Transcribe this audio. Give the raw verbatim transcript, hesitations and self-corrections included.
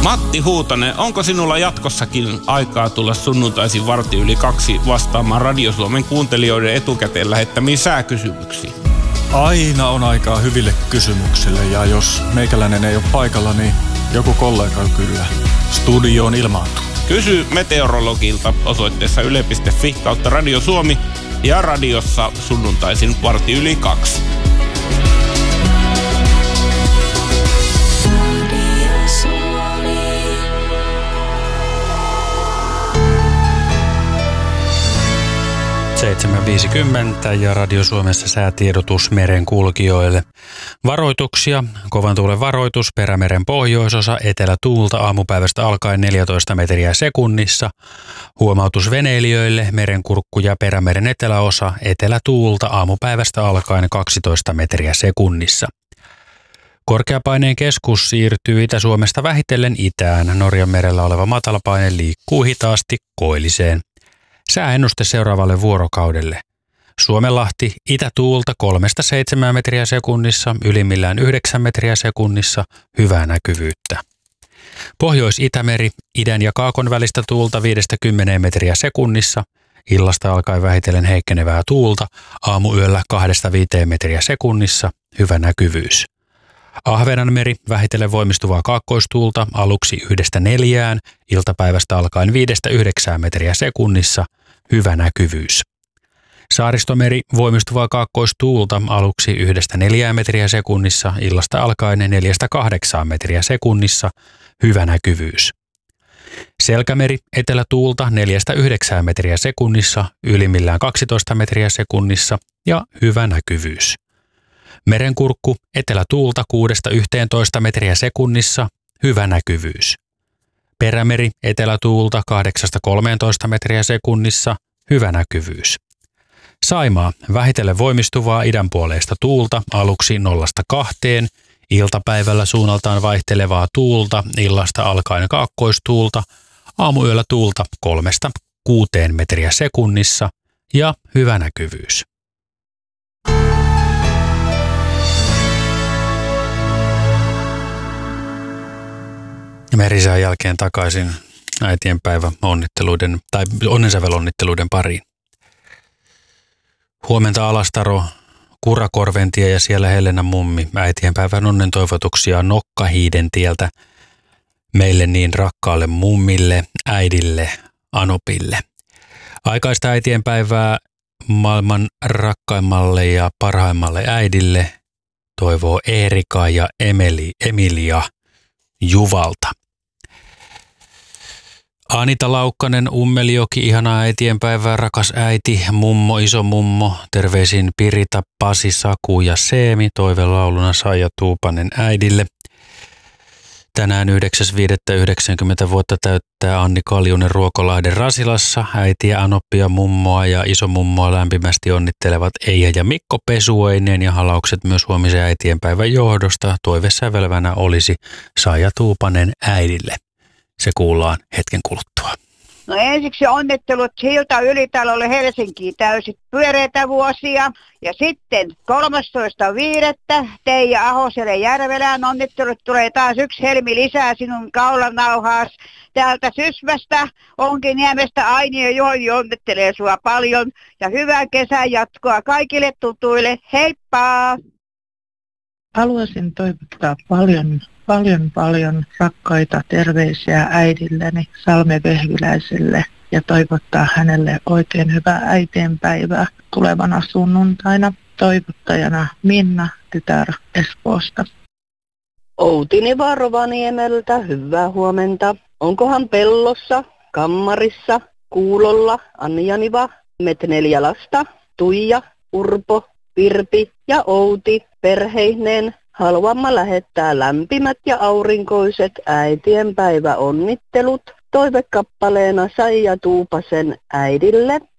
Matti Huutonen, onko sinulla jatkossakin aikaa tulla sunnuntaisin varti yli kaksi vastaamaan Radio Suomen kuuntelijoiden etukäteen lähettämiin sääkysymyksiin? Aina on aikaa hyville kysymyksille ja jos meikäläinen ei ole paikalla, niin joku kollega kyllä studioon ilmaantuu. Kysy meteorologilta osoitteessa yle piste fi kautta Radio Suomi ja radiossa sunnuntaisin varti yli kaksi. seitsemän viisikymmentä ja Radio Suomessa säätiedotus merenkulkijoille. Varoituksia. Kovan tuulen varoitus. Perämeren pohjoisosa. Etelätuulta aamupäivästä alkaen neljätoista metriä sekunnissa. Huomautus veneilijöille. Merenkurkku ja perämeren eteläosa. Etelätuulta aamupäivästä alkaen kaksitoista metriä sekunnissa. Korkeapaineen keskus siirtyy Itä-Suomesta vähitellen itään. Norjan merellä oleva matalapaine liikkuu hitaasti koilliseen. Sääennuste seuraavalle vuorokaudelle. Suomenlahti itätuulta kolmesta seitsemään metriä sekunnissa, ylimmillään yhdeksän metriä sekunnissa, hyvää näkyvyyttä. Pohjois-Itämeri idän ja kaakon välistä tuulta viidestä kymmeneen metriä sekunnissa, illasta alkaen vähitellen heikkenevää tuulta, aamuyöllä kahdesta viiteen metriä sekunnissa, hyvä näkyvyys. Ahvenanmeri vähitellen voimistuvaa kaakkoistuulta aluksi yhdestä neljään, iltapäivästä alkaen viidestä yhdeksään metriä sekunnissa, hyvä näkyvyys. Saaristomeri voimistuvaa kaakkoistuulta aluksi yhdestä neljään metriä sekunnissa, illasta alkaen neljästä kahdeksaan metriä sekunnissa, hyvä näkyvyys. Selkämeri etelätuulta neljästä yhdeksään metriä sekunnissa, ylimmillään kaksitoista metriä sekunnissa ja hyvä näkyvyys. Merenkurkku etelätuulta kuudesta yhteentoista metriä sekunnissa, hyvä näkyvyys. Perämeri etelätuulta kahdeksasta kolmeentoista metriä sekunnissa, hyvä näkyvyys. Saimaa vähitellen voimistuvaa idänpuoleista tuulta aluksi nollasta kahteen, iltapäivällä suunnaltaan vaihtelevaa tuulta, illasta alkaen kaakkoistuulta, aamuyöllä tuulta kolmesta kuuteen metriä sekunnissa ja hyvä näkyvyys. Merisään jälkeen takaisin äitienpäivä onnitteluiden tai onnensävelonnitteluiden pariin. Huomenta Alastaro, Kurakorventie ja siellä Helena Mummi. Äitienpäivän onnen toivotuksia Nokkahiiden tieltä meille niin rakkaalle mummille, äidille, Anopille. Aikaista äitienpäivää maailman rakkaimmalle ja parhaimmalle äidille toivoo Eerika ja Emeli, Emilia Juvalta. Anita Laukkanen, Ummeljoki, ihanaa äitienpäivää, rakas äiti, mummo, iso mummo, terveisin Pirita, Pasi, Saku ja Seemi, toivelauluna Saija Tuupanen äidille. Tänään yhdeksäs viidettä yhdeksänkymmentä vuotta täyttää Anni Kaljunen Ruokolahden Rasilassa. Äitiä, Anoppia, mummoa ja isomummoa lämpimästi onnittelevat Eija ja Mikko Pesuoinen ja halaukset myös huomisen äitienpäivän johdosta. Toivesävelvänä olisi Saija Tuupanen äidille. Se kuullaan hetken kuluttua. No ensiksi onnittelut Hilta Ylitalolle Helsinkiin täysit pyöreitä vuosia. Ja sitten kolmastoista viidettä Teija Ahoselle Järvelään onnittelut. Tulee taas yksi helmi lisää sinun kaulanauhaas. Täältä Sysmästä, Onkiniemestä Aini ja Jooni onnittelee sua paljon. Ja hyvää kesän jatkoa kaikille tutuille. Heippa! Haluaisin toivottaa paljon, paljon, paljon rakkaita terveisiä äidilleni Salme Vehviläiselle ja toivottaa hänelle oikein hyvää äitienpäivää tulevana sunnuntaina. Toivottajana Minna, tytär Espoosta. Outini Varvaniemeltä, hyvää huomenta. Onkohan pellossa, kammarissa, kuulolla, Anjaniva, met neljä lasta, Tuija, Urpo, Virpi ja Outi perheineen. Haluamme lähettää lämpimät ja aurinkoiset äitienpäiväonnittelut toivekappaleena Saija Tuupasen äidille.